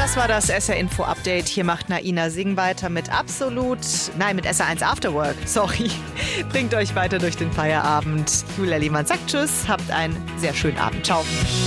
Das war das SR-Info-Update. Hier macht Naina Singh weiter mit mit SR1 After Work. Sorry. Bringt euch weiter durch den Feierabend. Julia Lehmann sagt Tschüss. Habt einen sehr schönen Abend. Ciao.